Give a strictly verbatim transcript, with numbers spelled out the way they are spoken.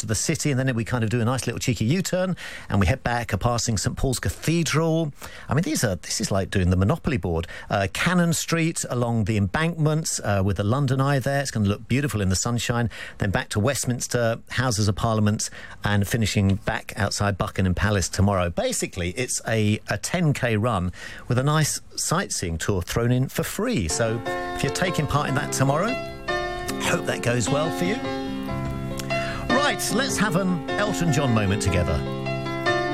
of the city, and then we kind of do a nice little cheeky U-turn, and we head back, uh, passing St Paul's Cathedral. I mean, these are this is like doing the Monopoly board. Uh, Cannon Street along the embankments uh, with the London Eye there. It's going to look beautiful in the sunshine. Then back to Westminster, Houses of Parliament, and finishing back outside Buckingham Palace tomorrow. Basically, it's a, a ten K run with a nice sightseeing tour thrown in for free. So if you're taking part in that tomorrow, hope that goes well for you. Right, let's have an Elton John moment together.